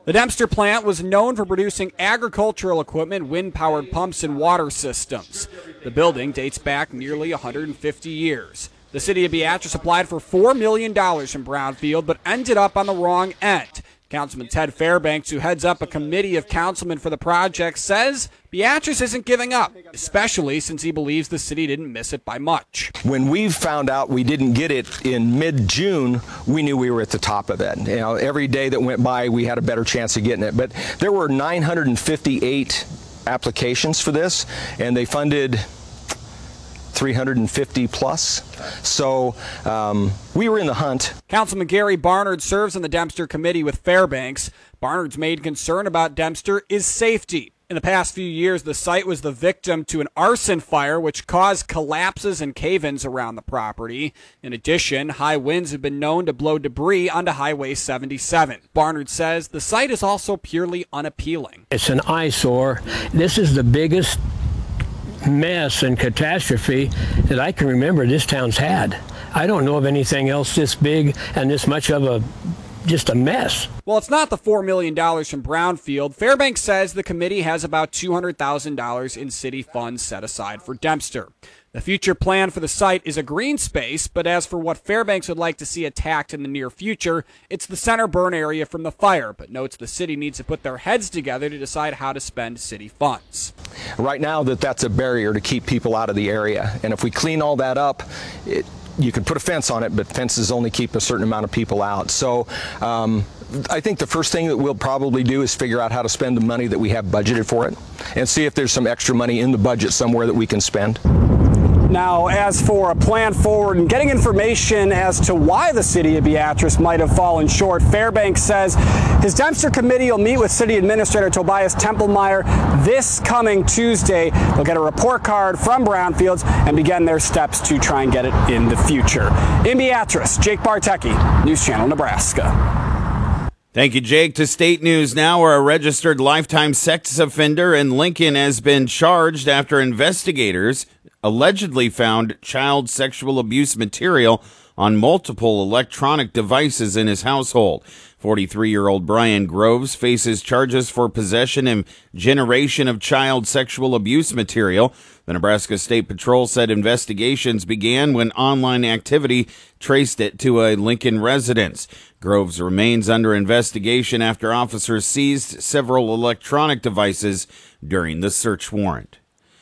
The Dempster plant was known for producing agricultural equipment, wind-powered pumps, and water systems. The building dates back nearly 150 years. The city of Beatrice applied for $4 million from Brownfield, but ended up on the wrong end. Councilman Ted Fairbanks, who heads up a committee of councilmen for the project, says Beatrice isn't giving up, especially since he believes the city didn't miss it by much. When we found out we didn't get it in mid-June, we knew we were at the top of it. You know, every day that went by, we had a better chance of getting it. But there were 958 applications for this, and they funded 350 plus. So we were in the hunt. Councilman Gary Barnard serves on the Dempster committee with Fairbanks. Barnard's main concern about Dempster is safety. In the past few years, the site was the victim to an arson fire which caused collapses and cave-ins around the property. In addition, high winds have been known to blow debris onto Highway 77. Barnard says the site is also purely unappealing. It's an eyesore. This is the biggest mess and catastrophe that I can remember this town's had. I don't know of anything else this big and this much of just a mess. Well, it's not the $4 million from Brownfield. Fairbanks says the committee has about $200,000 in city funds set aside for Dempster. The future plan for the site is a green space, but as for what Fairbanks would like to see attacked in the near future, it's the center burn area from the fire, but notes the city needs to put their heads together to decide how to spend city funds. Right now, that's a barrier to keep people out of the area, and if we clean all that up, you can put a fence on it, but fences only keep a certain amount of people out. So I think the first thing that we'll probably do is figure out how to spend the money that we have budgeted for it and see if there's some extra money in the budget somewhere that we can spend. Now, as for a plan forward and getting information as to why the city of Beatrice might have fallen short, Fairbanks says his Dempster committee will meet with City Administrator Tobias Templemeyer this coming Tuesday. They'll get a report card from Brownfields and begin their steps to try and get it in the future. In Beatrice, Jake Bartecki, News Channel, Nebraska. Thank you, Jake. To State News now, where a registered lifetime sex offender in Lincoln has been charged after investigators allegedly found child sexual abuse material on multiple electronic devices in his household. 43-year-old Brian Groves faces charges for possession and generation of child sexual abuse material. The Nebraska State Patrol said investigations began when online activity traced it to a Lincoln residence. Groves remains under investigation after officers seized several electronic devices during the search warrant.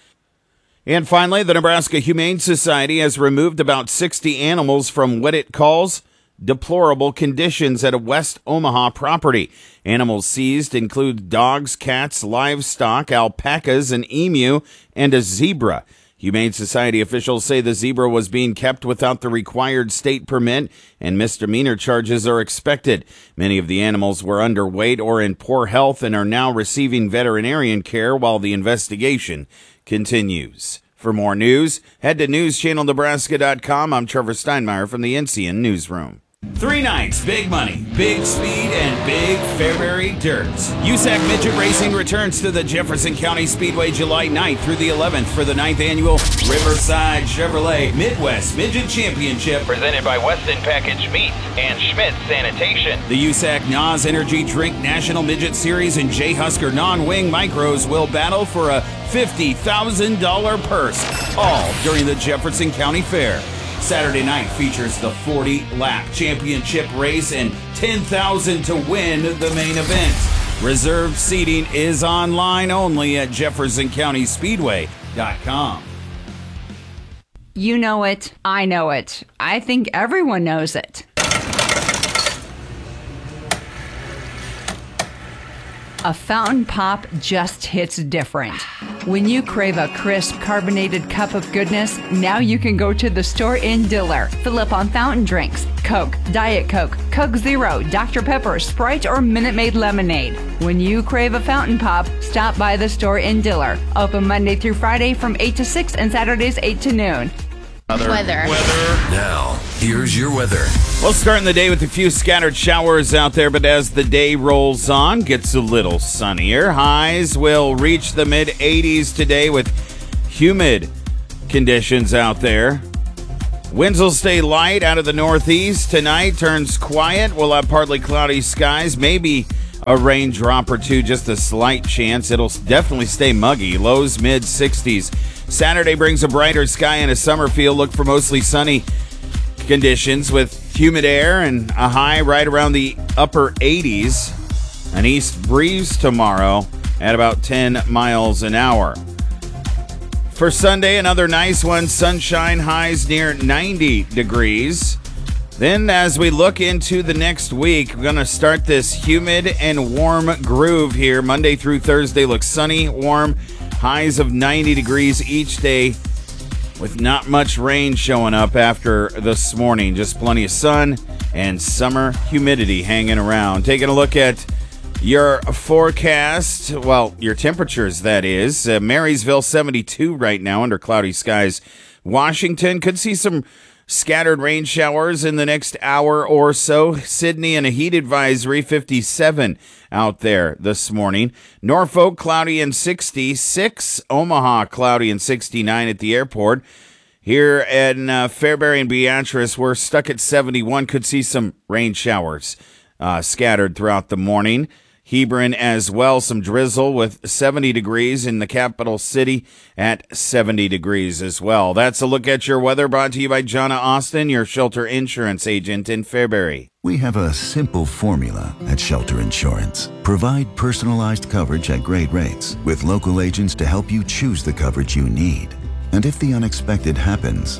And finally, the Nebraska Humane Society has removed about 60 animals from what it calls deplorable conditions at a West Omaha property. Animals seized include dogs, cats, livestock, alpacas, an emu, and a zebra. Humane Society officials say the zebra was being kept without the required state permit and misdemeanor charges are expected. Many of the animals were underweight or in poor health and are now receiving veterinarian care while the investigation continues. For more news, head to newschannelnebraska.com. I'm Trevor Steinmeier from the NCN Newsroom. 3 nights, big money, big speed, and big Fairbury dirt. USAC Midget Racing returns to the Jefferson County Speedway July 9th through the 11th for the 9th Annual Riverside Chevrolet Midwest Midget Championship, presented by Weston Packaged Meats and Schmitz Sanitation. The USAC NOS Energy Drink National Midget Series and J. Husker Non-Wing Micros will battle for a $50,000 purse, all during the Jefferson County Fair. Saturday night features the 40-lap championship race and $10,000 to win the main event. Reserved seating is online only at JeffersonCountySpeedway.com. You know it. I know it. I think everyone knows it. A fountain pop just hits different. When you crave a crisp, carbonated cup of goodness, now you can go to the store in Diller. Fill up on fountain drinks, Coke, Diet Coke, Coke Zero, Dr. Pepper, Sprite, or Minute Maid lemonade. When you crave a fountain pop, stop by the store in Diller. Open Monday through Friday from 8 to 6 and Saturdays 8 to noon. Weather. Now, here's your weather. Well, starting the day with a few scattered showers out there, but as the day rolls on, gets a little sunnier. Highs will reach the mid-80s today with humid conditions out there. Winds will stay light out of the northeast. Tonight turns quiet. We'll have partly cloudy skies, maybe a raindrop or two, just a slight chance. It'll definitely stay muggy. Lows mid-60s. Saturday brings a brighter sky and a summer feel. Look for mostly sunny conditions with humid air and a high right around the upper 80s. An east breeze tomorrow at about 10 miles an hour. For Sunday, another nice one. Sunshine, highs near 90 degrees. Then as we look into the next week, we're going to start this humid and warm groove here. Monday through Thursday looks sunny, warm, highs of 90 degrees each day with not much rain showing up after this morning. Just plenty of sun and summer humidity hanging around. Taking a look at your forecast, well, your temperatures, that is. Marysville, 72 right now under cloudy skies. Washington could see some scattered rain showers in the next hour or so. Sydney in a heat advisory, 57 out there this morning. Norfolk, cloudy and 66. Omaha, cloudy and 69 at the airport. Here in Fairbury and Beatrice, we're stuck at 71. Could see some rain showers scattered throughout the morning. Hebron as well, some drizzle with 70 degrees in the capital city at 70 degrees as well. That's a look at your weather brought to you by Jonna Austin, your shelter insurance agent in Fairbury. We have a simple formula at Shelter Insurance. Provide personalized coverage at great rates with local agents to help you choose the coverage you need. And if the unexpected happens,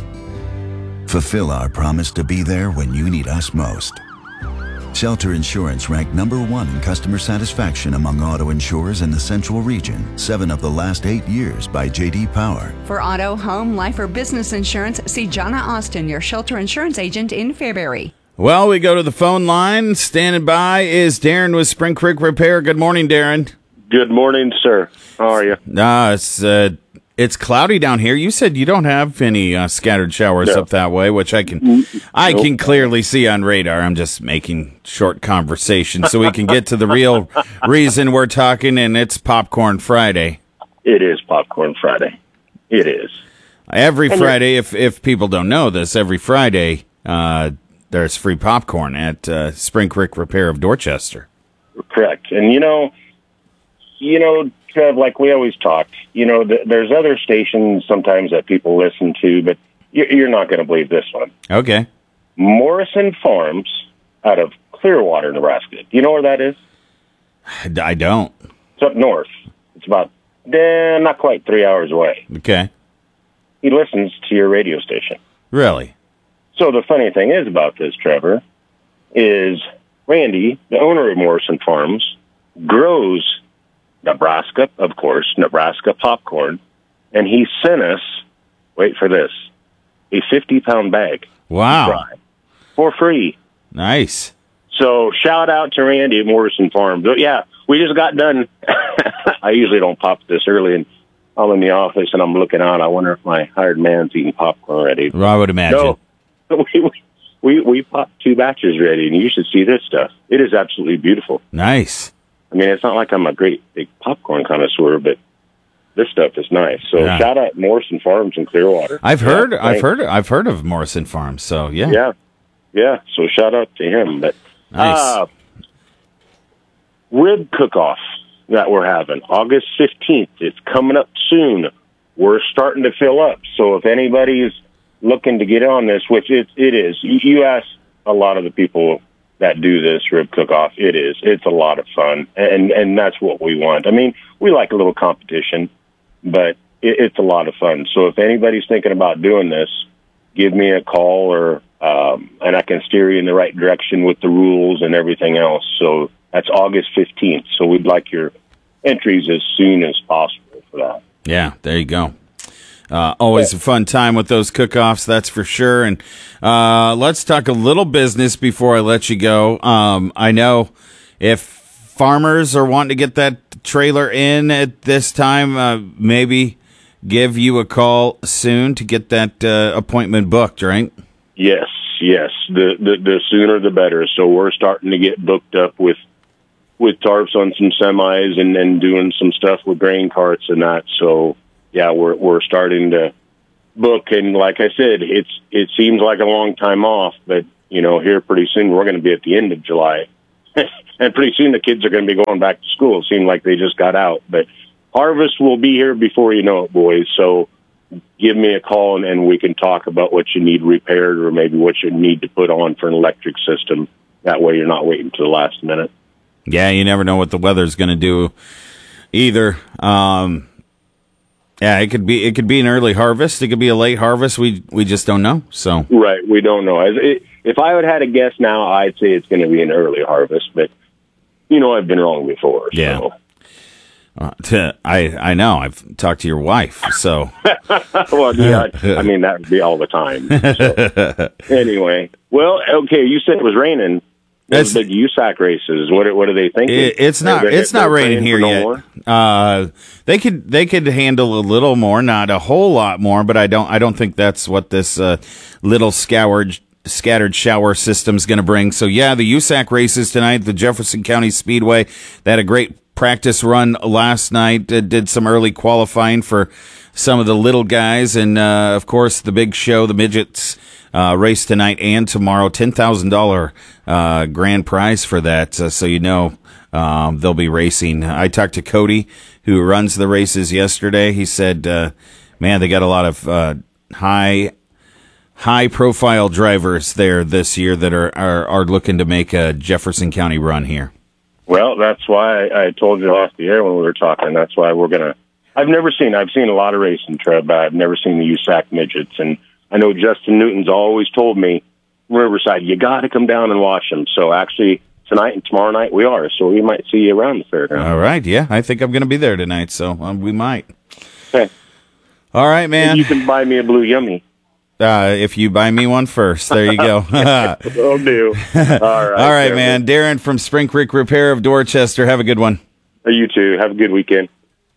fulfill our promise to be there when you need us most. Shelter Insurance ranked #1 in customer satisfaction among auto insurers in the Central Region, 7 of the last 8 years by J.D. Power. For auto, home, life, or business insurance, see Jonna Austin, your shelter insurance agent in Fairbury. Well, we go to the phone line. Standing by is Darren with Spring Creek Repair. Good morning, Darren. Good morning, sir. How are you? It's cloudy down here. You said you don't have any scattered showers up that way, which I can clearly see on radar. I'm just making short conversation so we can get to the real reason we're talking, and it's Popcorn Friday. It is Popcorn Friday. It is. Every Friday, if people don't know this, every Friday there's free popcorn at Spring Creek Repair of Dorchester. Correct. And, you know, Trev, like we always talk, there's other stations sometimes that people listen to, but you're not going to believe this one. Okay. Morrison Farms out of Clearwater, Nebraska. Do you know where that is? I don't. It's up north. It's about, not quite 3 hours away. Okay. He listens to your radio station. Really? So the funny thing is about this, Trevor, is Randy, the owner of Morrison Farms, grows Nebraska, of course, Nebraska popcorn, and he sent us, wait for this, a 50-pound bag. Wow. For free. Nice. So shout out to Randy at Morrison Farms. But yeah, we just got done. I usually don't pop this early, and I'm in the office, and I'm looking out. I wonder if my hired man's eating popcorn already. Well, I would imagine. No, we popped 2 batches ready, and you should see this stuff. It is absolutely beautiful. Nice. I mean, it's not like I'm a great big popcorn connoisseur, but this stuff is nice. So shout out Morrison Farms in Clearwater. I've heard of Morrison Farms. So yeah. So shout out to him. But nice. Rib cook-off that we're having August 15th. It's coming up soon. We're starting to fill up. So if anybody's looking to get on this, which it is, you ask a lot of the people that do this rib cook-off. It's a lot of fun, and that's what we want. I mean, we like a little competition, but it's a lot of fun. So if anybody's thinking about doing this, give me a call, or and I can steer you in the right direction with the rules and everything else. So that's August 15th. So we'd like your entries as soon as possible for that. Yeah, there you go. Always a fun time with those cook-offs, that's for sure. And let's talk a little business before I let you go. I know if farmers are wanting to get that trailer in at this time, maybe give you a call soon to get that appointment booked, right? Yes. The sooner the better. So we're starting to get booked up with tarps on some semis and doing some stuff with grain carts and that. So yeah, we're starting to book, and like I said, it seems like a long time off, but here pretty soon we're going to be at the end of July. and pretty soon the kids are going to be going back to school. It seemed like they just got out. But harvest will be here before you know it, boys. So give me a call, and we can talk about what you need repaired or maybe what you need to put on for an electric system. That way you're not waiting to the last minute. Yeah, you never know what the weather's going to do either. Yeah, it could be an early harvest. It could be a late harvest. We just don't know. So right, we don't know. If I would have had a guess now, I'd say it's going to be an early harvest. But I've been wrong before. Yeah. So. I know. I've talked to your wife, so. Well, yeah, I mean, that would be all the time. So. Anyway, well, okay, you said it was raining. Those big USAC races. What are they thinking? It's not raining here yet. They could handle a little more, not a whole lot more, but I don't think that's what this little scattered shower system's going to bring. So yeah, the USAC races tonight, the Jefferson County Speedway, they had a great practice run last night, did some early qualifying for some of the little guys, and of course the big show, the midgets, race tonight and tomorrow, $10,000 grand prize for that, so they'll be racing. I talked to Cody, who runs the races, yesterday. He said, man, they got a lot of high profile drivers there this year that are looking to make a Jefferson County run here. Well, that's why I told you off the air when we were talking. That's why I've seen a lot of racing, Trev, but I've never seen the USAC midgets. And I know Justin Newton's always told me, Riverside, you got to come down and watch them. So actually, tonight and tomorrow night we are. So we might see you around the fairground. All right. Yeah, I think I'm going to be there tonight. So we might. Okay. All right, man. And you can buy me a Blue Yummy. If you buy me one first. There you go. Will do. All right, man. Darren from Spring Creek Repair of Dorchester. Have a good one. You too. Have a good weekend.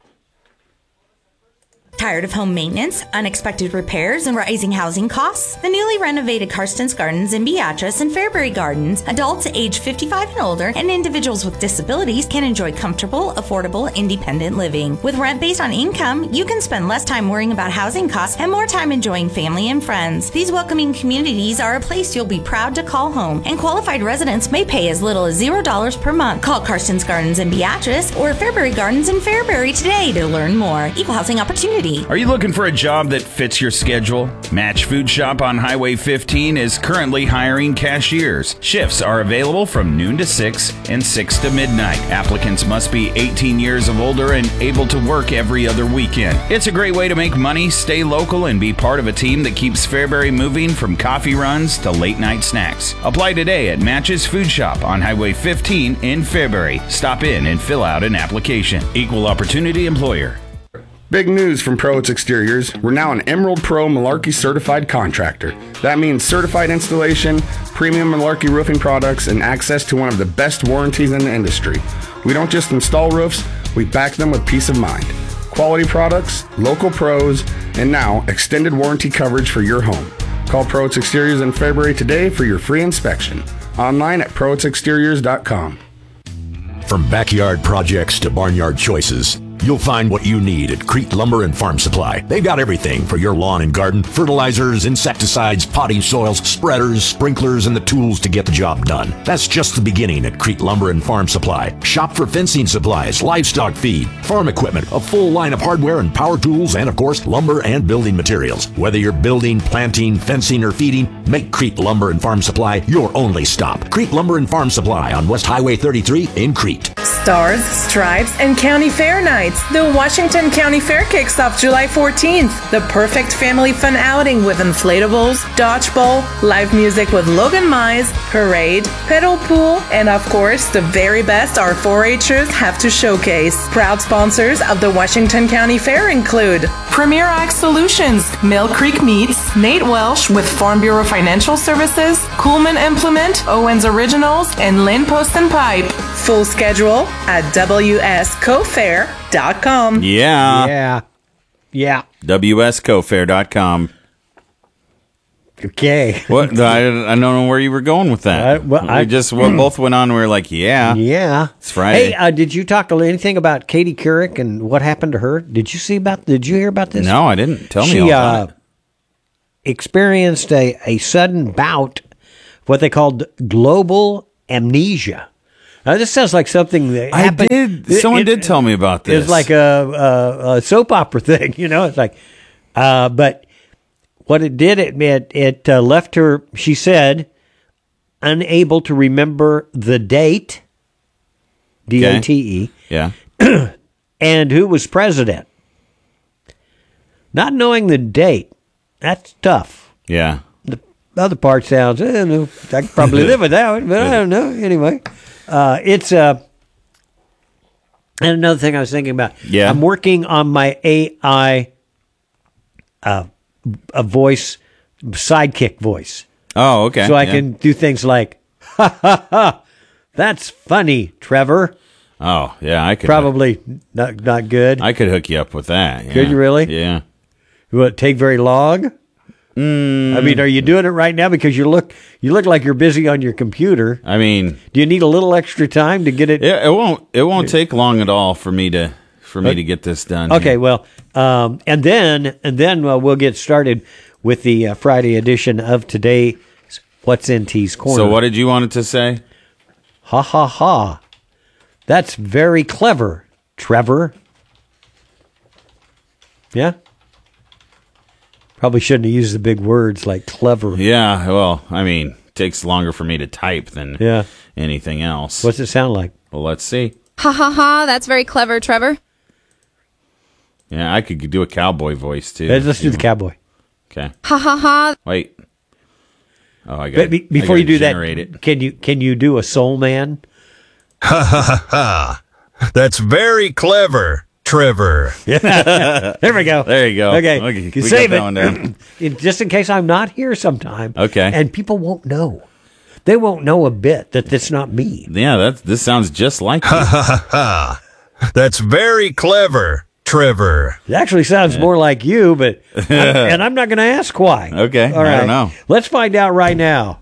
Tired of home maintenance, unexpected repairs, and rising housing costs? The newly renovated Karsten's Gardens in Beatrice and Fairbury Gardens, adults age 55 and older, and individuals with disabilities can enjoy comfortable, affordable, independent living. With rent based on income, you can spend less time worrying about housing costs and more time enjoying family and friends. These welcoming communities are a place you'll be proud to call home, and qualified residents may pay as little as $0 per month. Call Karsten's Gardens in Beatrice or Fairbury Gardens in Fairbury today to learn more. Equal housing opportunity. Are you looking for a job that fits your schedule? Match Food Shop on Highway 15 is currently hiring cashiers. Shifts are available from noon to 6 and 6 to midnight. Applicants must be 18 years of older and able to work every other weekend. It's a great way to make money, stay local, and be part of a team that keeps Fairbury moving from coffee runs to late night snacks. Apply today at Match's Food Shop on Highway 15 in Fairbury. Stop in and fill out an application. Equal opportunity employer. Big news from Proitz Exteriors. We're now an Emerald Pro Malarkey certified contractor. That means certified installation, premium Malarkey roofing products, and access to one of the best warranties in the industry. We don't just install roofs, we back them with peace of mind. Quality products, local pros, and now extended warranty coverage for your home. Call Proitz Exteriors in Fairbury today for your free inspection. Online at proitzexteriors.com. From backyard projects to barnyard choices, you'll find what you need at Crete Lumber and Farm Supply. They've got everything for your lawn and garden: fertilizers, insecticides, potting soils, spreaders, sprinklers, and the tools to get the job done. That's just the beginning at Crete Lumber and Farm Supply. Shop for fencing supplies, livestock feed, farm equipment, a full line of hardware and power tools, and of course, lumber and building materials. Whether you're building, planting, fencing, or feeding, make Crete Lumber and Farm Supply your only stop. Crete Lumber and Farm Supply on West Highway 33 in Crete. Stars, Stripes, and County Fair Nights. The Washington County Fair kicks off July 14th. The perfect family fun outing with inflatables, dodgeball, live music with Logan Mize, parade, pedal pool, and of course, the very best our 4-Hers have to showcase. Proud sponsors of the Washington County Fair include Premier Ag Solutions, Mill Creek Meats, Nate Welsh with Farm Bureau Financial Services, Coolman Implement, Owens Originals, and Lynn Post and Pipe. Full schedule at WSCofair.com. Yeah. WSCofair.com. Okay. What? I don't know where you were going with that. We both went on. And we were like, yeah. It's Friday. Hey, did you talk anything about Katie Couric and what happened to her? Did you hear about this? No, I didn't. Tell me. She experienced a sudden bout, what they called global amnesia. This sounds like something that I happened. did. Someone did tell me about this. It's like a soap opera thing, you know. It's like, but what it did, it left her. She said, unable to remember the date, DATE, yeah, and who was president. Not knowing the date, that's tough. Yeah. The other part sounds, no, I could probably live with that one, but I don't know. Anyway, it's and another thing I was thinking about. Yeah. I'm working on my AI a voice, sidekick voice. Oh, okay. So I can do things like, ha ha ha, that's funny, Trevor. Oh, yeah, I could Probably not good. I could hook you up with that. Yeah. Could you really? Yeah. Will it take very long? I mean, are you doing it right now? Because you look like you're busy on your computer. I mean, do you need a little extra time to get it? Yeah, it won't take long at all for me to get this done. Okay, here. well, and then we'll get started with the Friday edition of today's What's in T's Corner. So what did you want it to say? Ha ha ha! That's very clever, Trevor. Yeah. Probably shouldn't have used the big words like clever. Yeah, well, I mean, it takes longer for me to type than anything else. What's it sound like? Well, let's see. Ha ha ha, that's very clever, Trevor. Yeah, I could do a cowboy voice, too. Let's do the cowboy. Okay. Ha ha ha. Wait. Oh, I got before you do that, it. can you do a soul man? Ha ha ha ha. That's very clever, Trevor. Yeah. There we go. There you go. Okay. We You save got that one down. it. Just in case I'm not here sometime. Okay. And people won't know. They won't know a bit that that's not me. Yeah, this sounds just like Ha ha ha ha. That's very clever, Trevor. It actually sounds more like you, but and I'm not going to ask why. Okay. All right. I don't know. Let's find out right now.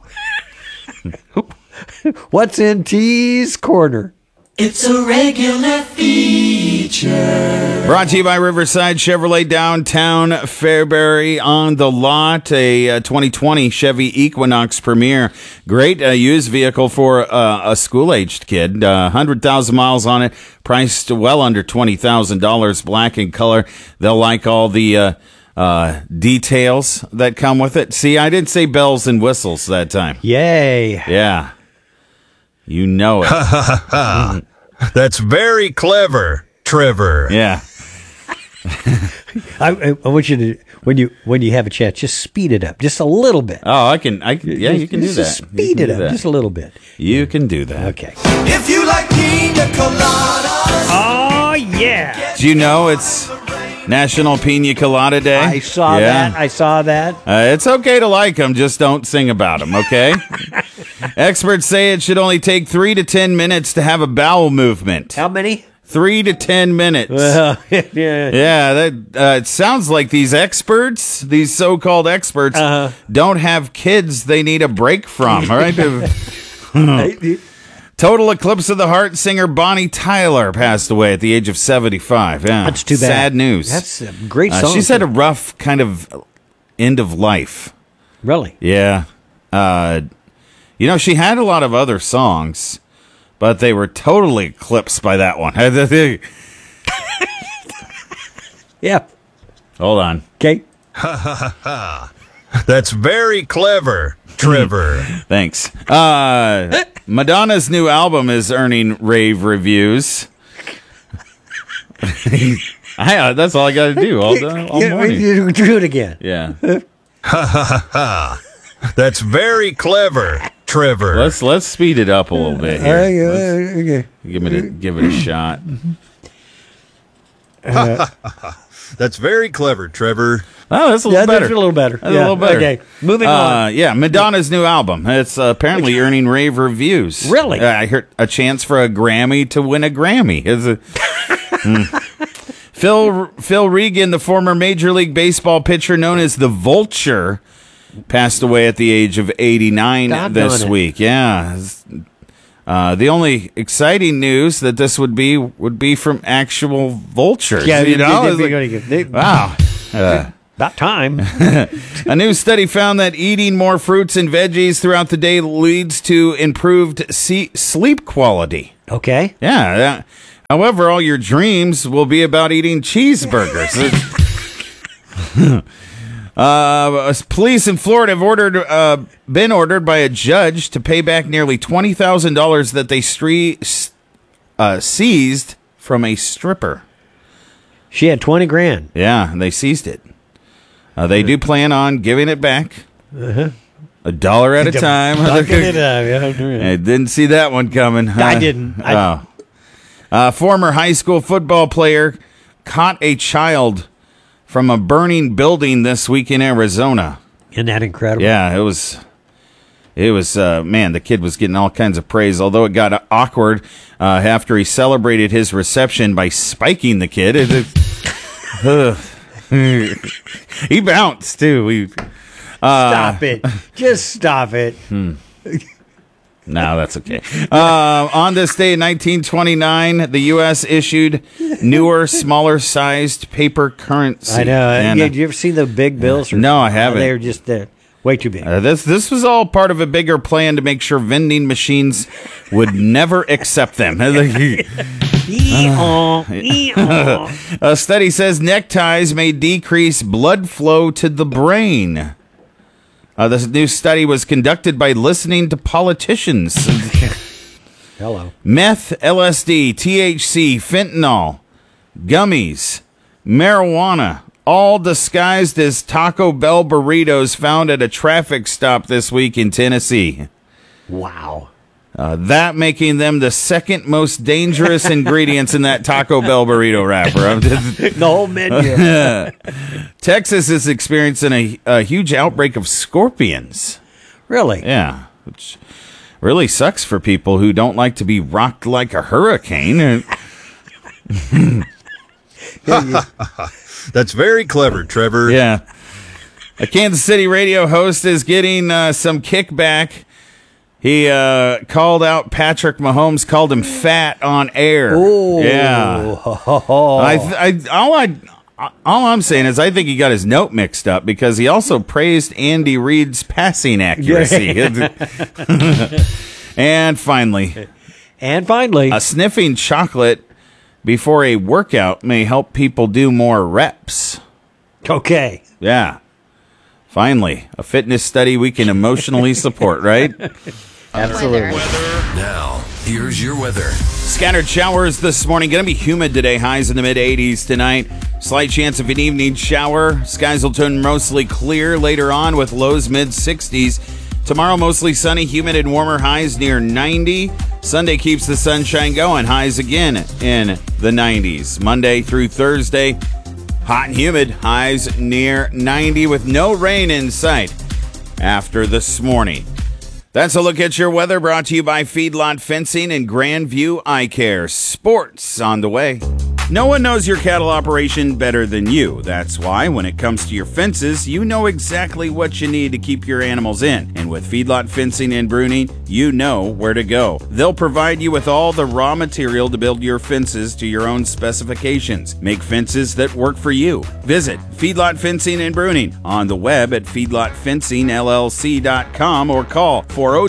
What's in T's Corner? It's a regular feature. Brought to you by Riverside Chevrolet Downtown Fairbury on the lot. A 2020 Chevy Equinox Premier. Great used vehicle for a school-aged kid. 100,000 miles on it. Priced well under $20,000. Black in color. They'll like all the details that come with it. See, I didn't say bells and whistles that time. Yay. Yeah. You know it. Ha ha ha ha. That's very clever, Trevor. Yeah. I want you to when you have a chance, just speed it up just a little bit. Oh, I can. Yeah, you can do that. Speed it up just a little bit. You can do that. Okay. If you like pina coladas. Oh yeah. Do you know it's National Pina Colada Day? I saw that. It's okay to like them, just don't sing about them, okay? Experts say it should only take 3 to 10 minutes to have a bowel movement. How many? 3 to 10 minutes. Yeah. Yeah, that it sounds like these experts, these so-called experts, don't have kids they need a break from, all right? Total eclipse of the heart singer Bonnie Tyler passed away at the age of 75. Yeah, that's too bad. Sad news. That's a great song. She's had a rough kind of end of life. Really? Yeah. She had a lot of other songs, but they were totally eclipsed by that one. Yeah. Hold on. Okay. Ha ha ha ha. That's very clever, Trevor. Thanks. Madonna's new album is earning rave reviews. That's all I got to do all morning. Do it again. Yeah. Ha ha ha ha. That's very clever, Trevor. Let's speed it up a little bit here. Okay. Give it a shot. That's very clever, Trevor. Oh, that's a little better. That's a little better. That's a little better. Okay. Moving on. Yeah, Madonna's new album. It's apparently earning rave reviews. Really? I heard a chance for a Grammy to win a Grammy. Phil Regan, the former Major League Baseball pitcher known as the Vulture, passed away at the age of 89 this week. Yeah. The only exciting news that this would be from actual vultures. Yeah, wow. About time. A new study found that eating more fruits and veggies throughout the day leads to improved sleep quality. Okay. Yeah. However, all your dreams will be about eating cheeseburgers. Police in Florida have been ordered by a judge to pay back nearly $20,000 that they seized from a stripper. She had 20 grand. Yeah, they seized it. They do plan on giving it back. $1 at a time. I didn't see that one coming. I didn't. Former high school football player caught a child from a burning building this week in Arizona. Isn't that incredible? Yeah, it was, man, the kid was getting all kinds of praise, although it got awkward after he celebrated his reception by spiking the kid. He bounced, too. Stop it. Just stop it. No, that's okay. On this day in 1929, the U.S. issued newer, smaller-sized paper currency. I know. You ever seen the big bills? No, I haven't. They're just way too big. This was all part of a bigger plan to make sure vending machines would never accept them. A study says neckties may decrease blood flow to the brain. This new study was conducted by listening to politicians. Hello. Meth, LSD, THC, fentanyl, gummies, marijuana, all disguised as Taco Bell burritos found at a traffic stop this week in Tennessee. Wow. That making them the second most dangerous ingredients in that Taco Bell burrito wrapper. The whole menu. Texas is experiencing a huge outbreak of scorpions. Really? Yeah, which really sucks for people who don't like to be rocked like a hurricane. That's very clever, Trevor. Yeah. A Kansas City radio host is getting some kickback. He called out Patrick Mahomes, called him fat on air. Oh, yeah. All I'm saying is I think he got his note mixed up because he also praised Andy Reid's passing accuracy. And finally, sniffing chocolate before a workout may help people do more reps. Okay. Yeah. Finally, a fitness study we can emotionally support, right? Absolutely. Now, here's your weather. Scattered showers this morning. Going to be humid today. Highs in the mid-80s tonight. Slight chance of an evening shower. Skies will turn mostly clear later on with lows mid-60s. Tomorrow, mostly sunny, humid, and warmer. Highs near 90. Sunday keeps the sunshine going. Highs again in the 90s. Monday through Thursday, hot and humid. Highs near 90 with no rain in sight after this morning. That's a look at your weather, brought to you by Feedlot Fencing and Grandview Eye Care. Sports on the way. No one knows your cattle operation better than you. That's why when it comes to your fences, you know exactly what you need to keep your animals in. And with Feedlot Fencing and Bruning, you know where to go. They'll provide you with all the raw material to build your fences to your own specifications. Make fences that work for you. Visit Feedlot Fencing and Bruning on the web at feedlotfencingllc.com or call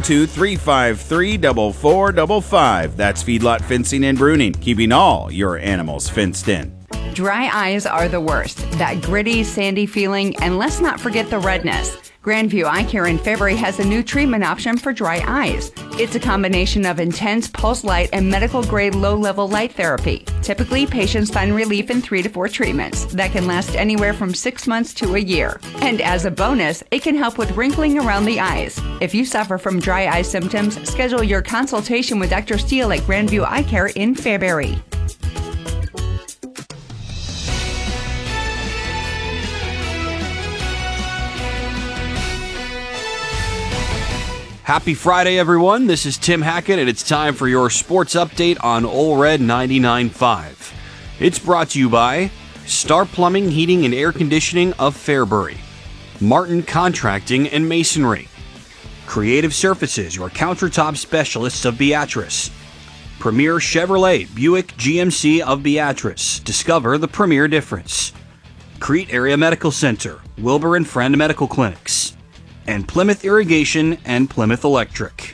402-353-4455. That's Feedlot Fencing and Bruning, keeping all your animals fenced in. Dry eyes are the worst. That gritty, sandy feeling, and let's not forget the redness. Grandview Eye Care in February has a new treatment option for dry eyes. It's a combination of intense pulse light and medical-grade low-level light therapy. Typically, patients find relief in 3 to 4 treatments that can last anywhere from 6 months to a year. And as a bonus, it can help with wrinkling around the eyes. If you suffer from dry eye symptoms, schedule your consultation with Dr. Steele at Grandview Eye Care in February. Happy Friday, everyone. This is Tim Hackett, and it's time for your sports update on Ole Red 99.5. It's brought to you by Star Plumbing, Heating, and Air Conditioning of Fairbury, Martin Contracting and Masonry, Creative Surfaces, your countertop specialists of Beatrice, Premier Chevrolet Buick GMC of Beatrice. Discover the premier difference. Crete Area Medical Center, Wilbur and Friend Medical Clinics, and Plymouth Irrigation and Plymouth Electric.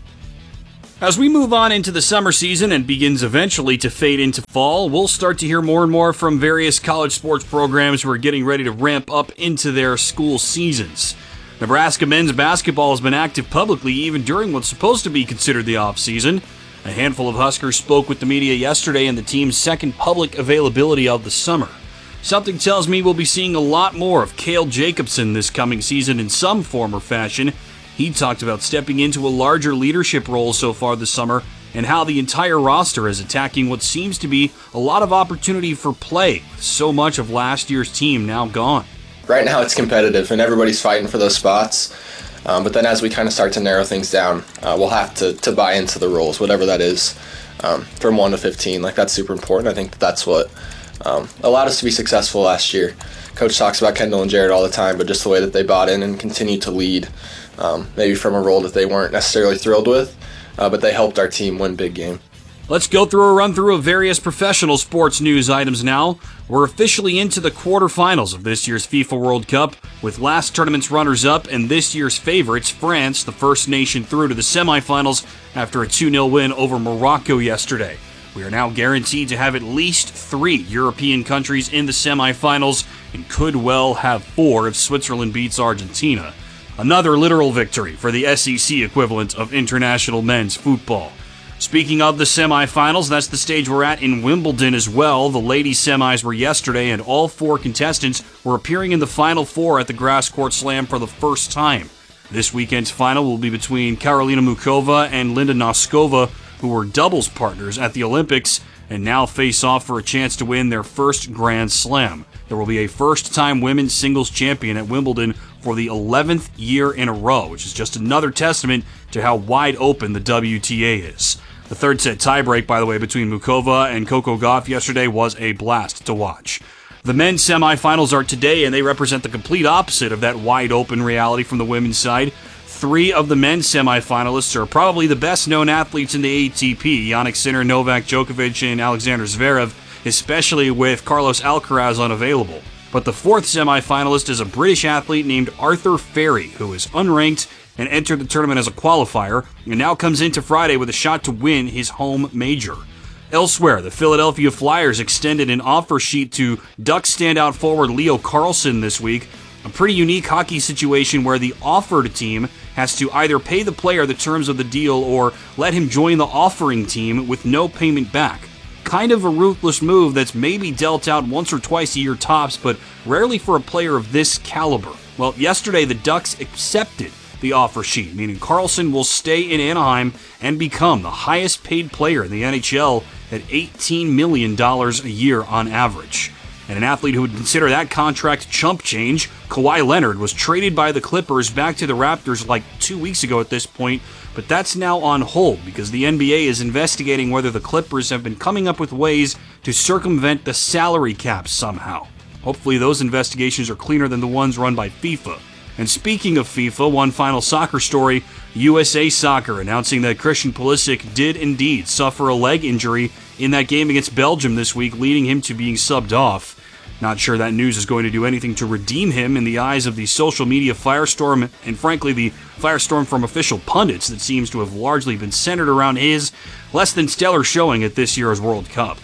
As we move on into the summer season and begins eventually to fade into fall, we'll start to hear more and more from various college sports programs who are getting ready to ramp up into their school seasons. Nebraska men's basketball has been active publicly even during what's supposed to be considered the off-season. A handful of Huskers spoke with the media yesterday in the team's second public availability of the summer. Something tells me we'll be seeing a lot more of Cale Jacobson this coming season in some form or fashion. He talked about stepping into a larger leadership role so far this summer and how the entire roster is attacking what seems to be a lot of opportunity for play, with so much of last year's team now gone. Right now it's competitive and everybody's fighting for those spots, but then as we kind of start to narrow things down, we'll have to buy into the roles, whatever that is, from 1 to 15. Like, that's super important. I think that's what allowed us to be successful last year. Coach talks about Kendall and Jared all the time, but just the way that they bought in and continued to lead, maybe from a role that they weren't necessarily thrilled with, but they helped our team win big game. Let's go through a run-through of various professional sports news items now. We're officially into the quarterfinals of this year's FIFA World Cup, with last tournament's runners-up and this year's favorites, France, the first nation through to the semifinals after a 2-0 win over Morocco yesterday. We are now guaranteed to have at least 3 European countries in the semifinals and could well have 4 if Switzerland beats Argentina. Another literal victory for the SEC equivalent of international men's football. Speaking of the semifinals, that's the stage we're at in Wimbledon as well. The ladies' semis were yesterday, and all 4 contestants were appearing in the Final Four at the Grass Court Slam for the first time. This weekend's final will be between Karolina Muchova and Linda Noskova, who were doubles partners at the Olympics and now face off for a chance to win their first Grand Slam. There will be a first-time women's singles champion at Wimbledon for the 11th year in a row, which is just another testament to how wide open the WTA is. The third set tiebreak, by the way, between Muchova and Coco Gauff yesterday was a blast to watch. The men's semifinals are today, and they represent the complete opposite of that wide open reality from the women's side. 3 of the men's semifinalists are probably the best-known athletes in the ATP, Jannik Sinner, Novak Djokovic, and Alexander Zverev, especially with Carlos Alcaraz unavailable. But the 4th semifinalist is a British athlete named Arthur Ferry, who is unranked and entered the tournament as a qualifier, and now comes into Friday with a shot to win his home major. Elsewhere, the Philadelphia Flyers extended an offer sheet to Ducks standout forward Leo Carlsson this week, a pretty unique hockey situation where the offered team has to either pay the player the terms of the deal or let him join the offering team with no payment back. Kind of a ruthless move that's maybe dealt out once or twice a year tops, but rarely for a player of this caliber. Well, yesterday the Ducks accepted the offer sheet, meaning Carlsson will stay in Anaheim and become the highest paid player in the NHL at $18 million a year on average. And an athlete who would consider that contract chump change, Kawhi Leonard, was traded by the Clippers back to the Raptors like 2 weeks ago at this point, but that's now on hold because the NBA is investigating whether the Clippers have been coming up with ways to circumvent the salary cap somehow. Hopefully those investigations are cleaner than the ones run by FIFA. And speaking of FIFA, one final soccer story, USA Soccer announcing that Christian Pulisic did indeed suffer a leg injury in that game against Belgium this week, leading him to being subbed off. Not sure that news is going to do anything to redeem him in the eyes of the social media firestorm, and frankly the firestorm from official pundits that seems to have largely been centered around his less than stellar showing at this year's World Cup.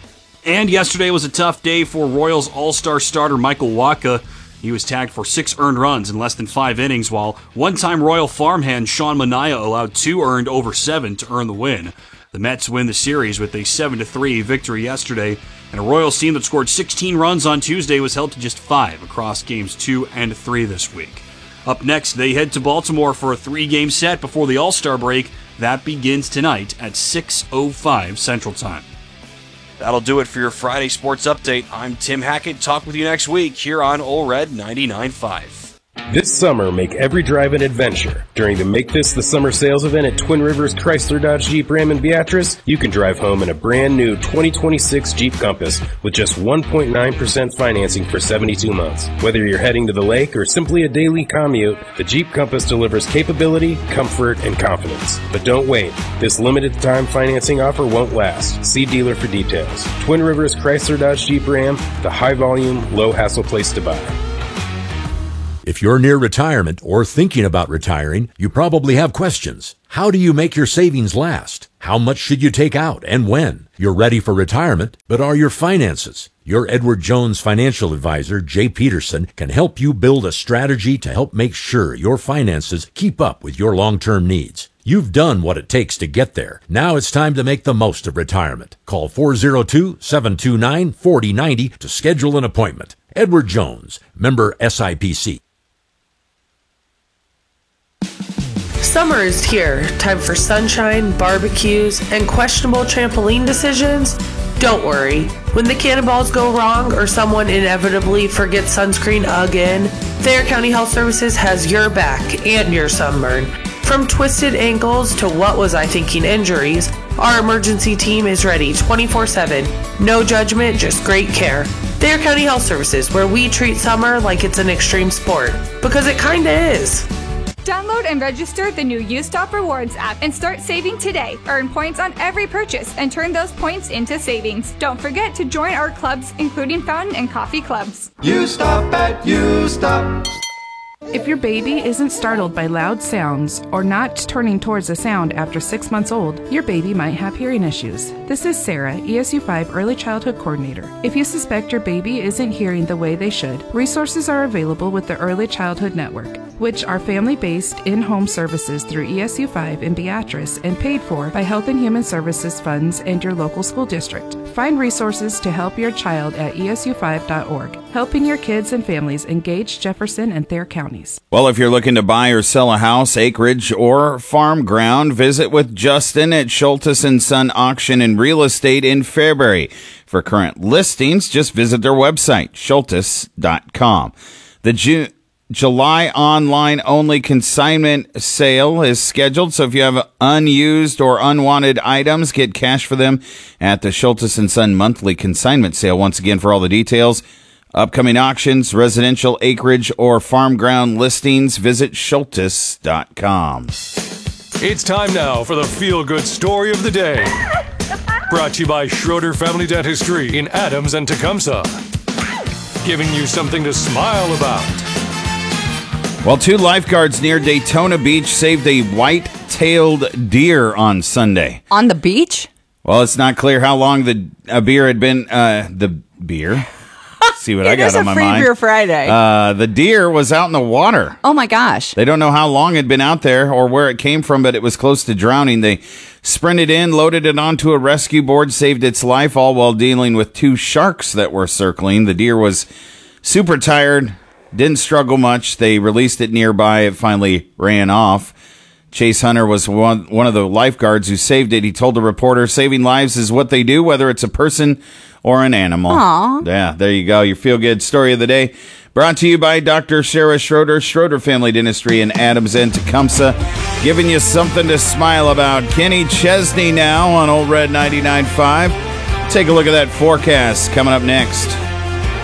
And yesterday was a tough day for Royals All-Star starter Michael Wacha. He was tagged for 6 earned runs in less than 5 innings, while one-time Royal farmhand Sean Manaea allowed 2 earned over 7 to earn the win. The Mets win the series with a 7-3 victory yesterday, and a Royals team that scored 16 runs on Tuesday was held to just 5 across games 2 and 3 this week. Up next, they head to Baltimore for a 3-game set before the All-Star break. That begins tonight at 6:05 Central Time. That'll do it for your Friday Sports Update. I'm Tim Hackett. Talk with you next week here on Ole Red 99.5. This summer, make every drive an adventure. During the Make This the Summer sales event at Twin Rivers Chrysler Dodge Jeep Ram in Beatrice, you can drive home in a brand new 2026 Jeep Compass with just 1.9% financing for 72 months. Whether you're heading to the lake or simply a daily commute, the Jeep Compass delivers capability, comfort, and confidence. But don't wait. This limited time financing offer won't last. See dealer for details. Twin Rivers Chrysler Dodge Jeep Ram, the high volume, low hassle place to buy. If you're near retirement or thinking about retiring, you probably have questions. How do you make your savings last? How much should you take out and when? You're ready for retirement, but are your finances? Your Edward Jones financial advisor, Jay Peterson, can help you build a strategy to help make sure your finances keep up with your long-term needs. You've done what it takes to get there. Now it's time to make the most of retirement. Call 402-729-4090 to schedule an appointment. Edward Jones, member SIPC. Summer is here. Time for sunshine, barbecues, and questionable trampoline decisions? Don't worry. When the cannonballs go wrong or someone inevitably forgets sunscreen again, Thayer County Health Services has your back and your sunburn. From twisted ankles to what was I thinking injuries, our emergency team is ready 24/7. No judgment, just great care. Thayer County Health Services, where we treat summer like it's an extreme sport. Because it kinda is. Download and register the new U-Stop Rewards app and start saving today. Earn points on every purchase and turn those points into savings. Don't forget to join our clubs, including fountain and coffee clubs. U-Stop at U-Stop. If your baby isn't startled by loud sounds or not turning towards a sound after 6 months old, your baby might have hearing issues. This is Sarah, ESU5 Early Childhood Coordinator. If you suspect your baby isn't hearing the way they should, resources are available with the Early Childhood Network, which are family-based in-home services through ESU5 in Beatrice and paid for by Health and Human Services funds and your local school district. Find resources to help your child at ESU5.org, helping your kids and families engage Jefferson and Thayer counties. Well, if you're looking to buy or sell a house, acreage, or farm ground, visit with Justin at Schultes & Son Auction and Real Estate in Fairbury. For current listings, just visit their website, schultes.com. The July online-only consignment sale is scheduled, so if you have unused or unwanted items, get cash for them at the Schultes & Son monthly consignment sale. Once again, for all the details, upcoming auctions, residential acreage, or farm ground listings, visit schultes.com. It's time now for the feel-good story of the day. Brought to you by Schroeder Family Dentistry in Adams and Tecumseh. Giving you something to smile about. Well, 2 lifeguards near Daytona Beach saved a white-tailed deer on Sunday. On the beach? Well, it's not clear how long the beer had been. The beer? See what I got on my mind. It is a free beer Friday. The deer was out in the water. Oh, my gosh. They don't know how long it had been out there or where it came from, but it was close to drowning. They sprinted in, loaded it onto a rescue board, saved its life, all while dealing with 2 sharks that were circling. The deer was super tired, didn't struggle much. They released it nearby. It finally ran off. Chase Hunter was one of the lifeguards who saved it. He told the reporter, saving lives is what they do, whether it's a person or an animal. Aww. Yeah, there you go. Your feel-good story of the day. Brought to you by Dr. Sarah Schroeder, Schroeder Family Dentistry in Adams and Tecumseh. Giving you something to smile about. Kenny Chesney now on Old Red 99.5. Take a look at that forecast coming up next.